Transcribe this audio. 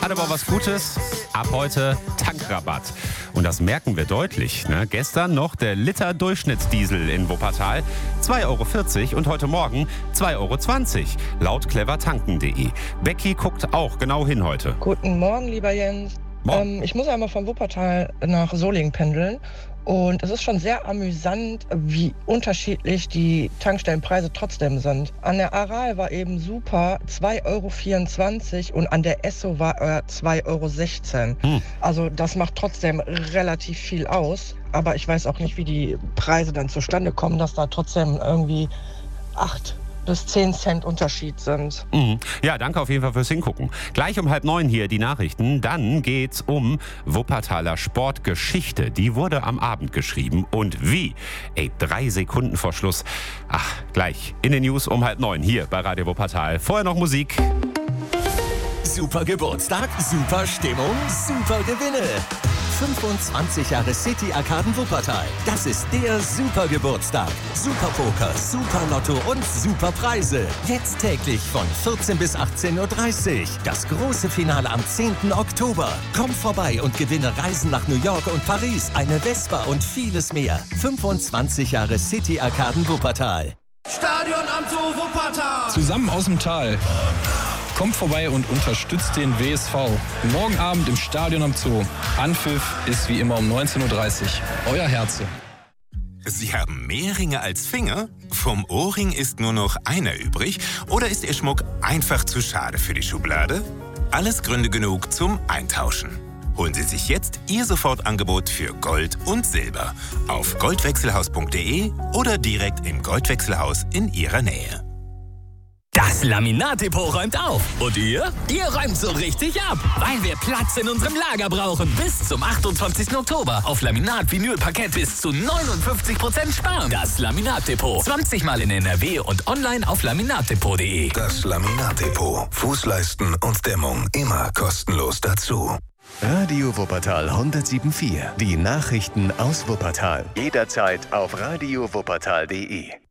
Hat aber was Gutes. Ab heute Tankrabatt. Und das merken wir deutlich. Ne? Gestern noch der Liter Durchschnittsdiesel in Wuppertal 2,40 € und heute Morgen 2,20 € laut clevertanken.de. Becky guckt auch genau hin heute. Guten Morgen, lieber Jens. Ich muss einmal von Wuppertal nach Solingen pendeln. Und es ist schon sehr amüsant, wie unterschiedlich die Tankstellenpreise trotzdem sind. An der Aral war eben super 2,24 € und an der Esso war 2,16 €. Also das macht trotzdem relativ viel aus. Aber ich weiß auch nicht, wie die Preise dann zustande kommen, dass da trotzdem irgendwie 8 bis 10 Cent Unterschied sind. Ja, danke auf jeden Fall fürs Hingucken. Gleich um 8:30 hier die Nachrichten. Dann geht's um Wuppertaler Sportgeschichte. Die wurde am Abend geschrieben. Und wie? 3 Sekunden vor Schluss. Ach, gleich in den News um 8:30 hier bei Radio Wuppertal. Vorher noch Musik. Super Geburtstag, super Stimmung, super Gewinne. 25 Jahre City Arkaden Wuppertal. Das ist der Super Geburtstag. Super Poker, Super Lotto und Super Preise. Jetzt täglich von 14 bis 18:30 Uhr. Das große Finale am 10. Oktober. Komm vorbei und gewinne Reisen nach New York und Paris, eine Vespa und vieles mehr. 25 Jahre City Arkaden Wuppertal. Stadion am Zoo Wuppertal. Zusammen aus dem Tal. Kommt vorbei und unterstützt den WSV. Morgen Abend im Stadion am Zoo. Anpfiff ist wie immer um 19:30 Uhr. Euer Herze. Sie haben mehr Ringe als Finger? Vom Ohrring ist nur noch einer übrig? Oder ist Ihr Schmuck einfach zu schade für die Schublade? Alles Gründe genug zum Eintauschen. Holen Sie sich jetzt Ihr Sofortangebot für Gold und Silber auf goldwechselhaus.de oder direkt im Goldwechselhaus in Ihrer Nähe. Das Laminat-Depot räumt auf. Und ihr? Ihr räumt so richtig ab. Weil wir Platz in unserem Lager brauchen. Bis zum 28. Oktober. Auf Laminat, Vinyl, Parkett bis zu 59% sparen. Das Laminat-Depot. 20 Mal in NRW und online auf laminatdepot.de. Das Laminat-Depot. Fußleisten und Dämmung immer kostenlos dazu. Radio Wuppertal 107.4. Die Nachrichten aus Wuppertal. Jederzeit auf radiowuppertal.de.